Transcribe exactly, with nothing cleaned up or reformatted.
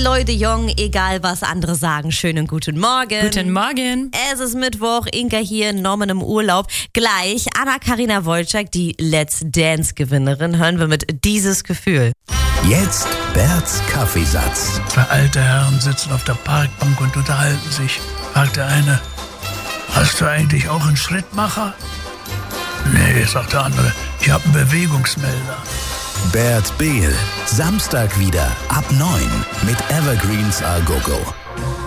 Leute jung, egal was andere sagen, schönen guten Morgen. Guten Morgen. Es ist Mittwoch, Inka hier, Norman im Urlaub. Gleich Anna-Karina Wolczak, die Let's Dance-Gewinnerin, hören wir mit Dieses Gefühl. Jetzt Berts Kaffeesatz. Zwei alte Herren sitzen auf der Parkbank und unterhalten sich. Fragt der eine, hast du eigentlich auch einen Schrittmacher? Nee, sagt der andere, ich habe einen Bewegungsmelder. Bert Behl, Samstag wieder ab neun mit Evergreens A Go Go.